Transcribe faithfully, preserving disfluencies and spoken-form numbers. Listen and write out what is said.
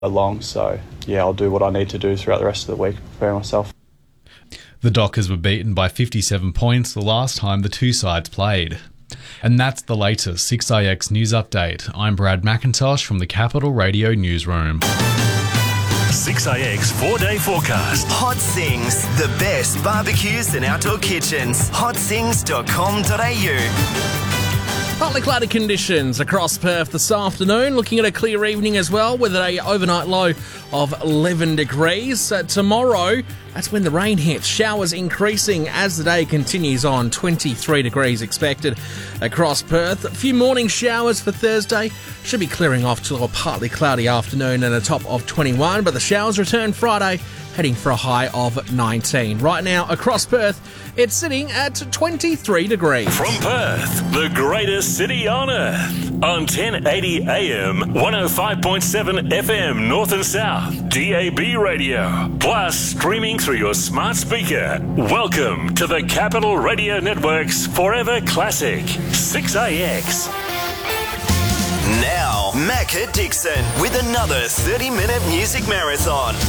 along. So, yeah, I'll do what I need to do throughout the rest of the week, prepare myself. The Dockers were beaten by fifty-seven points the last time the two sides played. And that's the latest six A X News Update. I'm Brad McIntosh from the Capital Radio Newsroom. six A X four-day forecast. Hot Sings, the best barbecues and outdoor kitchens. hot sings dot com dot a u. Partly cloudy conditions across Perth this afternoon. Looking at a clear evening as well with an overnight low of eleven degrees. Uh, tomorrow, that's when the rain hits. Showers increasing as the day continues on. twenty-three degrees expected across Perth. A few morning showers for Thursday. Should be clearing off to a partly cloudy afternoon and a top of twenty-one. But the showers return Friday, heading for a high of nineteen. Right now, across Perth, it's sitting at twenty-three degrees. From Perth, the greatest city on earth. On ten eighty A M, one oh five point seven F M, North and South, D A B radio. Plus, streaming through your smart speaker. Welcome to the Capital Radio Network's Forever Classic, six A X. Now, Macca Dixon with another thirty-minute music marathon.